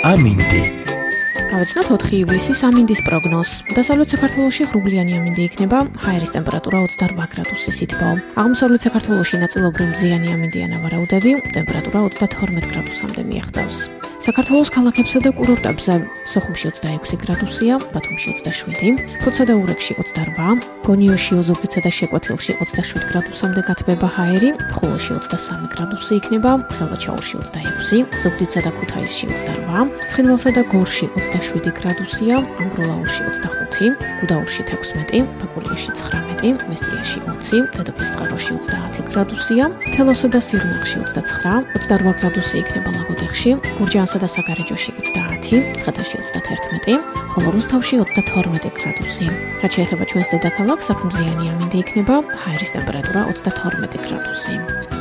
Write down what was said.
ამინდი. გავეცნოთ 4 ივლისის ამინდის პროგნოზს. დასავლეთ საქართველოში ღრუბლიანი ამინდი იქნება, ჰაერის ტემპერატურა 28 გრადუსი სითბო. აღმოსავლეთ საქართველოში ნაწილობრივ მზიანი ამინდია ნავარაუდები, ტემპერატურა 32 გრადუსამდე მიაღწევს. საქართველოს ქალაქებსა და კურორტებზე სოხუმში 26 გრადუსია, ბათუმში 27, ფოთსა და ურეკში 28, გონიოში, ოზურგეთსა და შეკვეთილში 27 გრადუსამდე გათბება ჰაერი, ხულოში 23 გრადუსი იქნება, ხილვაჩაურში 26, ზუგდიდსა და ქუთაისში 28, ცხინვალსა და გორში 27 გრადუსია, ამბროლაურში 25, გუდაურში 16, ფაკურიაში 19, მესტიაში 20, დედოფლისწყაროში 30 გრადუსია, თელავსა და სიღნაღში 29, 28 გრადუსი იქნება ლაგოდეხში, გურჯაანსა და საგარეჯოში 30, მცხეთაში 31, ხოლო რუსთავში 32 გრადუსი. რაც შეეხება ჩვენს დედაქალაქს, აქ მზიანი ამინდი იქნება, ჰაერის ტემპერატურა 32 გრადუსი.